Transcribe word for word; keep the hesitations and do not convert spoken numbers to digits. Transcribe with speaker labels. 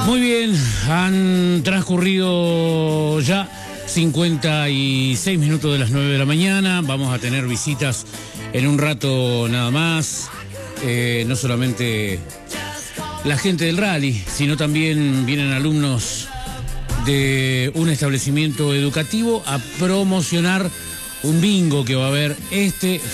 Speaker 1: Muy bien, han transcurrido ya cincuenta y seis minutos de las nueve de la mañana. Vamos a tener visitas en un rato nada más. Eh, no solamente la gente del rally, sino también vienen alumnos de un establecimiento educativo a promocionar un bingo que va a haber este